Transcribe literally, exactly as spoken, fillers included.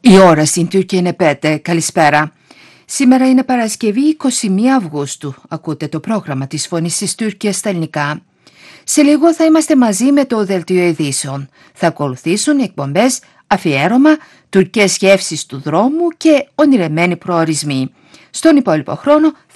Η ώρα στην Τουρκία είναι πέντε. Καλησπέρα. Σήμερα είναι Παρασκευή εικοστή πρώτη Αυγούστου. Ακούτε το πρόγραμμα της Φωνής της Τουρκίας στα ελληνικά. Σε λίγο θα είμαστε μαζί με το Δελτίο Ειδήσεων. Θα ακολουθήσουν εκπομπές αφιέρωμα, τουρκικές γεύσεις του δρόμου και ονειρεμένοι προορισμοί. Στον υπόλοιπο χρόνο